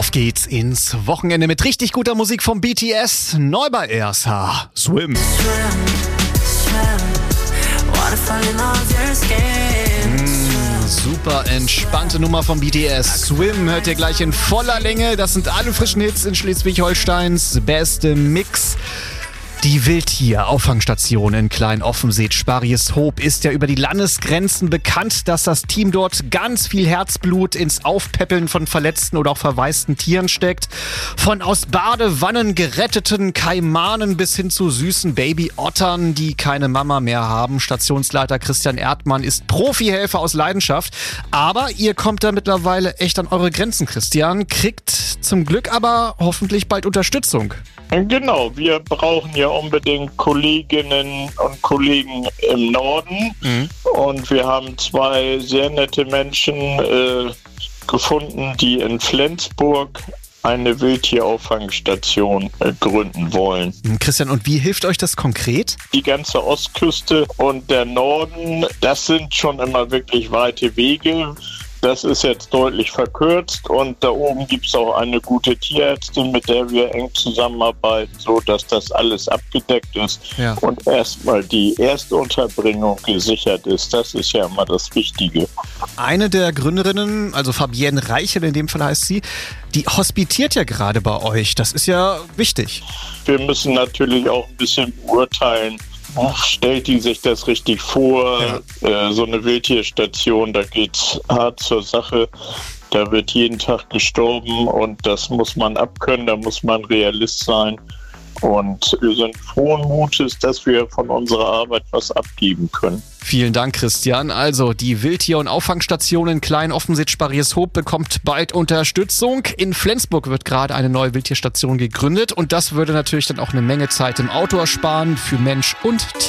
Auf geht's ins Wochenende mit richtig guter Musik vom BTS. Neu bei RSH. Swim. Super entspannte Nummer vom BTS. Swim hört ihr gleich in voller Länge. Das sind alle frischen Hits in Schleswig-Holsteins beste Mix. Die Wildtier-Auffangstation in Klein-Offenstedt-Sparrieshoop ist ja über die Landesgrenzen bekannt, dass das Team dort ganz viel Herzblut ins Aufpäppeln von verletzten oder auch verwaisten Tieren steckt. Von aus Badewannen geretteten Kaimanen bis hin zu süßen Babyottern, die keine Mama mehr haben. Stationsleiter Christian Erdmann ist Profihelfer aus Leidenschaft. Aber ihr kommt da mittlerweile echt an eure Grenzen, Christian. Kriegt zum Glück aber hoffentlich bald Unterstützung. Genau, wir brauchen ja unbedingt Kolleginnen und Kollegen im Norden. Und wir haben zwei sehr nette Menschen gefunden, die in Flensburg eine Wildtierauffangstation gründen wollen. Christian, und wie hilft euch das konkret? Die ganze Ostküste und der Norden, das sind schon immer wirklich weite Wege. Das ist jetzt deutlich verkürzt und da oben gibt es auch eine gute Tierärztin, mit der wir eng zusammenarbeiten, so dass das alles abgedeckt ist und erstmal die Erstunterbringung gesichert ist. Das ist ja immer das Wichtige. Eine der Gründerinnen, also Fabienne Reichel in dem Fall heißt sie, die hospitiert ja gerade bei euch. Das ist ja wichtig. Wir müssen natürlich auch ein bisschen beurteilen, stellt die sich das richtig vor? So eine Wildtierstation, da geht's hart zur Sache. Da wird jeden Tag gestorben und das muss man abkönnen, da muss man Realist sein. Und wir sind frohen Mutes, dass wir von unserer Arbeit was abgeben können. Vielen Dank, Christian. Also, die Wildtier- und Auffangstation in Klein-Offenstedt-Sparrieshoop bekommt bald Unterstützung. In Flensburg wird gerade eine neue Wildtierstation gegründet und das würde natürlich dann auch eine Menge Zeit im Auto ersparen für Mensch und Tier.